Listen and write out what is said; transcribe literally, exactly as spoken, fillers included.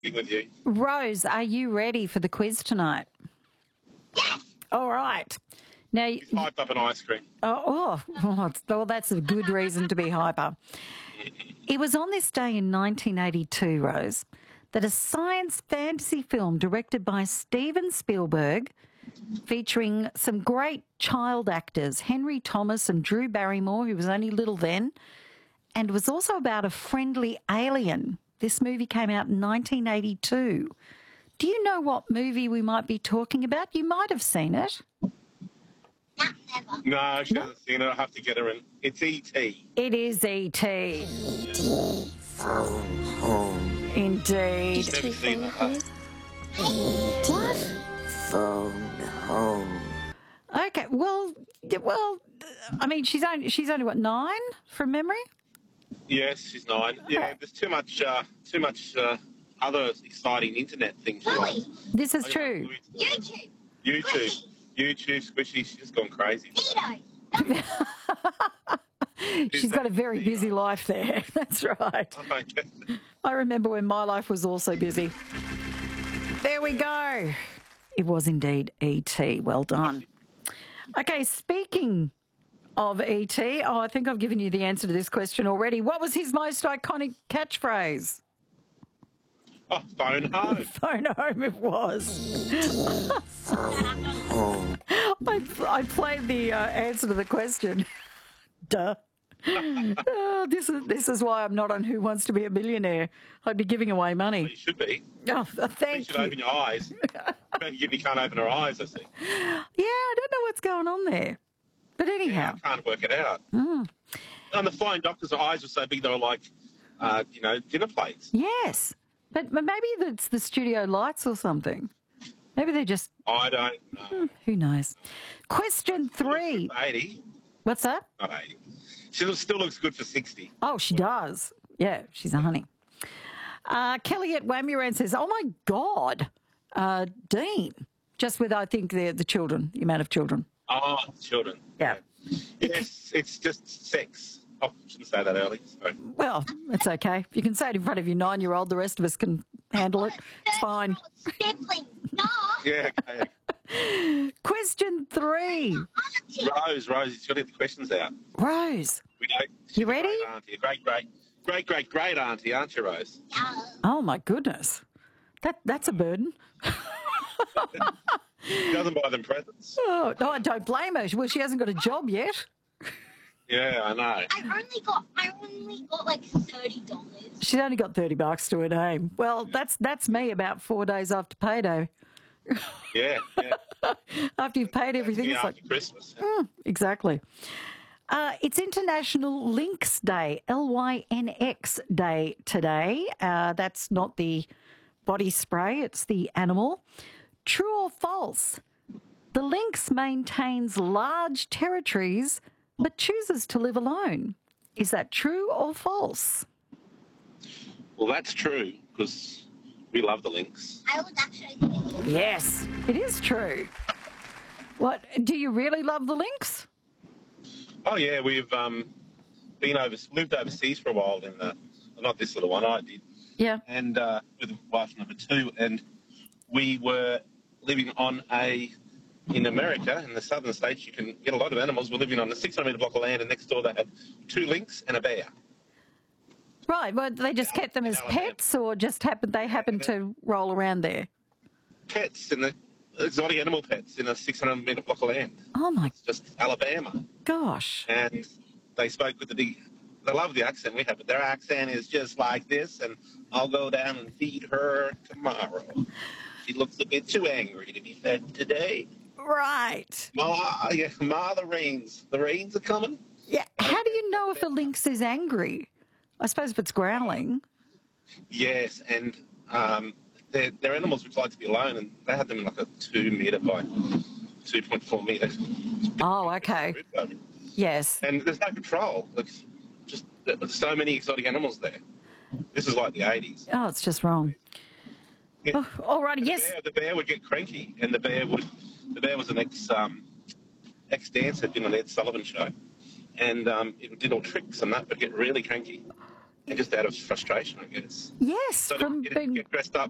being with you. Rose, are you ready for the quiz tonight? Yes. All right. Now, He's hyped up an ice cream. oh, oh, oh, it's- well, that's a good reason to be hyper. It was on this day in nineteen eighty-two, Rose, that a science fantasy film directed by Steven Spielberg, featuring some great child actors, Henry Thomas and Drew Barrymore, who was only little then, and was also about a friendly alien. This movie came out in nineteen eighty-two. Do you know what movie we might be talking about? You might have seen it. Not never. No, she hasn't seen it. I'll have to get her in. It's E T. It is E T. Phone home. Indeed. She's never seen that. What? Phone home. Okay, well, yeah, well, I mean, she's only she's only what, nine from memory? Yes, she's nine. Yeah, there's too much, uh, too much uh, other exciting internet things. Really? This is I true. got YouTube. YouTube, YouTube, Squishy. She's just gone crazy. Vito. She's got a very busy life there. That's right. I remember when my life was also busy. There we go. It was indeed E T. Well done. Okay, speaking of E T, oh, I think I've given you the answer to this question already. What was his most iconic catchphrase? Oh, phone home. Phone home it was. Home. I, I played the uh, answer to the question. Duh. Oh, this is this is why I'm not on Who Wants to Be a Millionaire. I'd be giving away You money. should be. Oh, You thank should you. open your eyes. You can't open her eyes, I see. Yeah, I don't know what's going on there. But anyhow, I can't work it out. Hmm. And the flying doctor's eyes were so big they were like, uh, you know, dinner plates. yes. But, but maybe it's the studio lights or something. Maybe they're just, I don't know. who knows. Question three. eighty. What's that? Not eighty. She looks- still looks good for sixty. Oh, she does. Yeah, she's a honey. Uh, Kelly at Wamuran says, oh, my God, uh, Dean. Just with, I think, the, the children, the amount of children. Oh, children. Yeah. It's, it's just sex. Oh, I shouldn't say that early. Sorry. Well, it's okay. If you can say it in front of your nine-year-old, the rest of us can handle it. It's fine. Sibling. No. Yeah, okay. Question three. Rose, Rose, you've got to get the questions out. Rose. We know. You ready? Great auntie, a great, great, great, great, great auntie, aren't you, Rose? Oh, my goodness. That That's a burden. She doesn't buy them presents. Oh, no, I don't blame her. Well, she hasn't got a job yet. Yeah, I know. I only got. I only got like thirty dollars. She's only got thirty bucks to her name. Well, that's that's me about four days after payday. Yeah, yeah. After you've paid everything, Yeah, it's like, after Christmas. mm, exactly. Uh, it's International Lynx Day, L Y N X Day today. Uh, that's not the body spray, it's the animal. True or false? The lynx maintains large territories but chooses to live alone. Is that true or false? Well, that's true because we love the lynx. I was actually thinking. Yes, it is true. What, do you really love the lynx? Oh yeah, we've um, been over, lived overseas for a while in the, not this little one, I did, Yeah. and uh, with wife number two, and we were living on a, in America, in the southern states, you can get a lot of animals. We're living on a six hundred metre block of land, and next door they had two lynx and a bear. Right, well, they just kept them as pets or just happened they happened to roll around there? Pets in the exotic animal pets in a six hundred metre block of land. Oh, my Just Alabama. gosh. And they spoke with the big, they love the accent we have, but their accent is just like this, and I'll go down and feed her tomorrow. She looks a bit too angry to be fed today. Right. Ma, yeah, Ma, the rains. The rains are coming. Yeah. How do you know if a lynx is angry? I suppose if it's growling. Yes, and um, they're, they're animals which like to be alone, and they had them in like a two metre by two point four metres. Oh, okay. Yes. And there's no control. It's just there's so many exotic animals there. This is like the eighties. Oh, it's just wrong. Yeah. Oh, all right, The yes. bear, the bear would get cranky, and the bear would. The bear was an ex um, ex dancer, been on the Ed Sullivan show, and um, it did all tricks and that, but get really cranky, and just out of frustration, I guess. Yes, So from get, being get dressed up